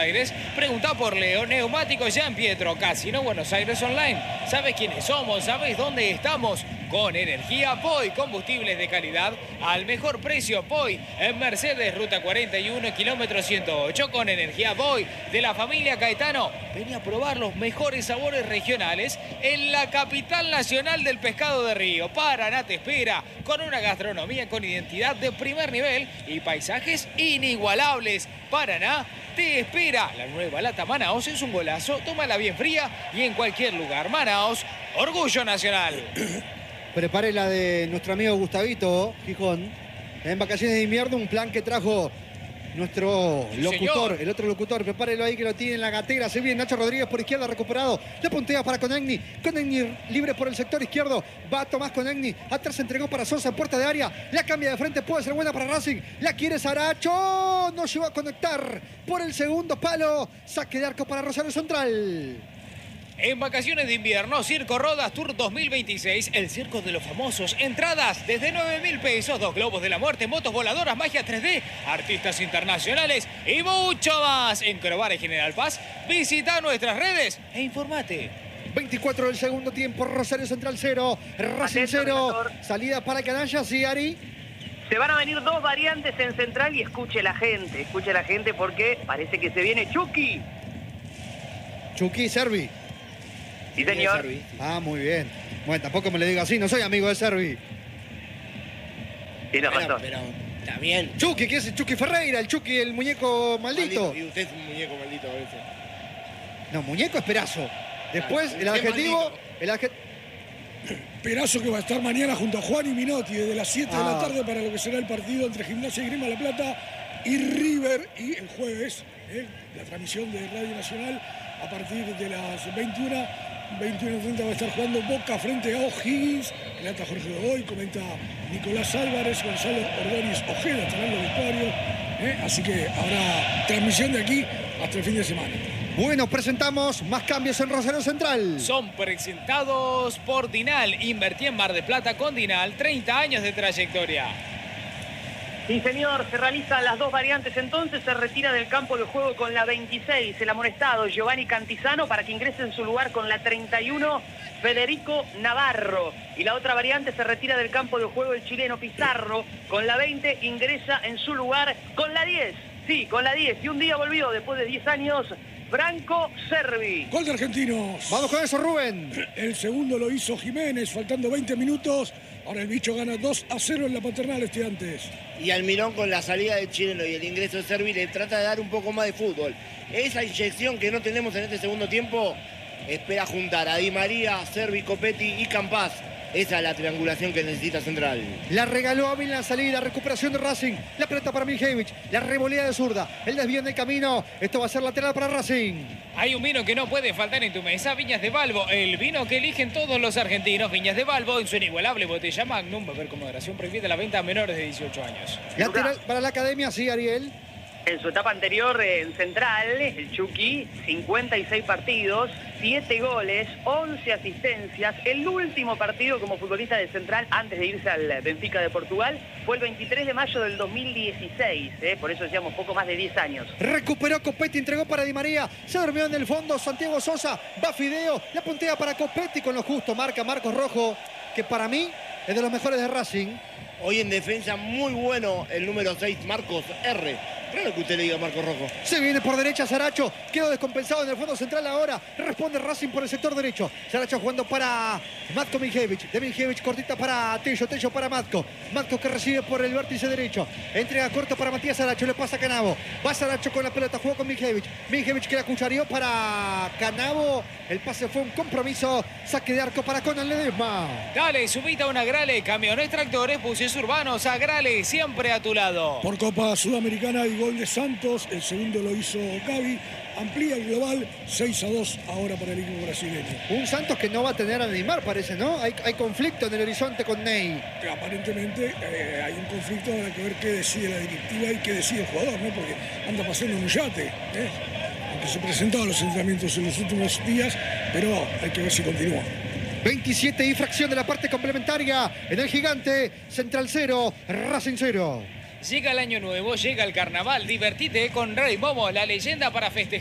Aires, pregunta por Leo, Neumáticos Gian Pietro, Casino Buenos Aires Online. ¿Sabes quiénes somos? ¿Sabes dónde estamos? Con energía POI, combustibles de calidad al mejor precio. POI en Mercedes, ruta 41, kilómetro 108, con energía POI de la familia Caetano. Vení a probar los mejores sabores regionales en la capital nacional del pescado de río. Paraná te espera con una gastronomía con identidad de primer nivel y paisajes inigualables. Paraná te espera. La nueva lata Manaos es un golazo. Tómala bien fría y en cualquier lugar. Manaos, orgullo nacional. Prepare la de nuestro amigo Gustavito Gijón. En vacaciones de invierno, un plan que trajo nuestro locutor, señor. el otro locutor. Prepárelo ahí que lo tiene en la gatera. Se viene Nacho Rodríguez por izquierda, recuperado. La puntea para Conegni. Conegni libre por el sector izquierdo. Va Tomás Conegni. Atrás se entregó para Sosa en puerta de área. La cambia de frente, puede ser buena para Racing. La quiere Saracho. No llegó a conectar por el segundo palo. Saque de arco para Rosario Central. En vacaciones de invierno, Circo Rodas Tour 2026, el circo de los famosos. Entradas desde 9.000 pesos, 2 globos de la muerte, motos voladoras, magia 3D, artistas internacionales y mucho más. En Crobar y General Paz, visita nuestras redes e informate. 24 del segundo tiempo, Rosario Central 0, Racing 0. Salida para Canallas y Ari. Se van a venir dos variantes en Central y escuche la gente porque parece que se viene Chucky. Chucky Servi. Sí, señor. Ah, muy bien. Bueno, tampoco me le digo así, no soy amigo de Servi. Tiene razón. Pero está bien. Chucky, ¿qué es Chucky Ferreira? El Chucky, el muñeco maldito. Y usted es un muñeco maldito a veces. No, muñeco es Perazo. Después, el adjetivo... Perazo que va a estar mañana junto a Juan y Minotti desde las 7 de la tarde para lo que será el partido entre Gimnasia y Grima La Plata y River. Y el jueves, la transmisión de Radio Nacional a partir de las 21:30 va a estar jugando Boca frente a O'Higgins. Relata Jorge Godoy, comenta Nicolás Álvarez, Gonzalo Ordóñez Ojeda estarán en los vestuarios. Así que habrá transmisión de aquí hasta el fin de semana. Bueno, presentamos más cambios en Rosario Central. Son presentados por Dinal. Invertí en Mar de Plata con Dinal, 30 años de trayectoria. Sí, señor, se realizan las dos variantes entonces, se retira del campo de juego con la 26, el amonestado Giovanni Cantizano, para que ingrese en su lugar con la 31, Federico Navarro. Y la otra variante, se retira del campo de juego el chileno Pizarro, con la 20 ingresa en su lugar con la 10. Sí, con la 10. Y un día volvió, después de 10 años, Franco Servi. Gol de Argentinos. Vamos con eso, Rubén. El segundo lo hizo Jiménez, faltando 20 minutos. Ahora el bicho gana 2-0 en la Paternal Estudiantes. Y Almirón, con la salida del chileno y el ingreso de Servi, le trata de dar un poco más de fútbol. Esa inyección que no tenemos en este segundo tiempo espera juntar a Di María, Servi, Copetti y Campás. Esa es la triangulación que necesita Central. La regaló a la salida, recuperación de Racing. La pelota para Miljevic, la revolea de zurda, el desvío en el camino. Esto va a ser lateral para Racing. Hay un vino que no puede faltar en tu mesa, Viñas de Balbo, el vino que eligen todos los argentinos. Viñas de Balbo, en su inigualable botella Magnum, beber con moderación, prohibida la venta a menores de 18 años. Lateral para la Academia, sí, Ariel. En su etapa anterior en Central, el Chucky, 56 partidos, 7 goles, 11 asistencias. El último partido como futbolista de Central antes de irse al Benfica de Portugal fue el 23 de mayo del 2016. Por eso decíamos poco más de 10 años. Recuperó Copetti, entregó para Di María. Se durmió en el fondo Santiago Sosa. Va Fideo, la puntea para Copetti con lo justo. Marca Marcos Rojo, que para mí es de los mejores de Racing. Hoy en defensa muy bueno el número 6, Marcos R. Claro que usted le diga Marcos Rojo. Se viene por derecha Saracho. Quedó descompensado en el fondo central ahora. Responde Racing por el sector derecho. Saracho jugando para Matko Miljevic. De Miljevic cortita para Tello. Tello para Matko. Matko que recibe por el vértice derecho. Entrega corto para Matías Saracho. Le pasa a Canavo. Va Saracho con la pelota. Jugó con Miljevic. Miljevic que la cucharió para Canavo. El pase fue un compromiso. Saque de arco para Conan Ledesma. Dale, subite a una Grale, camiones, tractores, buses urbanos, a Grale, siempre a tu lado. Por Copa Sudamericana y gol de Santos, el segundo lo hizo Gavi, amplía el global 6-2 ahora para el equipo brasileño. Un Santos que no va a tener a Neymar, parece, ¿no? Hay conflicto en el horizonte con Ney. Aparentemente hay un conflicto, habrá que ver qué decide la directiva y qué decide el jugador, ¿no? Porque anda pasando en un yate, aunque se presentó a los entrenamientos en los últimos días, pero hay que ver si continúa. 27 y fracción de la parte complementaria en el Gigante. Central 0, Racing 0. Llega el año nuevo, llega el carnaval. Divertite con Rey Momo, la leyenda para festejar.